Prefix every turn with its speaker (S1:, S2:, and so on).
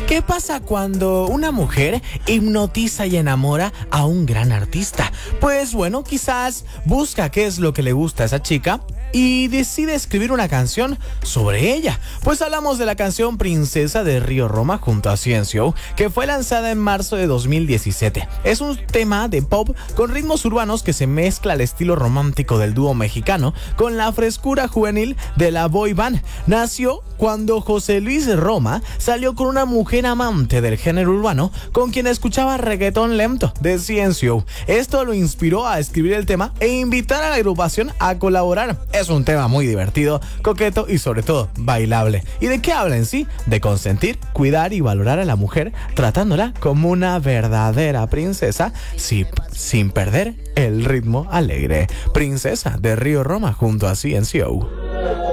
S1: ¿Qué pasa cuando una mujer hipnotiza y enamora a un gran artista? Pues bueno, quizás busca qué es lo que le gusta a esa chica y decide escribir una canción sobre ella. Pues hablamos de la canción Princesa de Río Roma junto a Ciencio, que fue lanzada en marzo de 2017. Es un tema de pop con ritmos urbanos que se mezcla al estilo romántico del dúo mexicano con la frescura juvenil de la boy band. Nació cuando José Luis Roma salió con una mujer amante del género urbano con quien escuchaba reggaetón lento de Ciencio. Esto lo inspiró a escribir el tema e invitar a la agrupación a colaborar. Es un tema muy divertido, coqueto y sobre todo bailable. ¿Y de qué habla en sí? De consentir, cuidar y valorar a la mujer, tratándola como una verdadera princesa, sin perder el ritmo alegre. Princesa de Río Roma junto a Ciencio.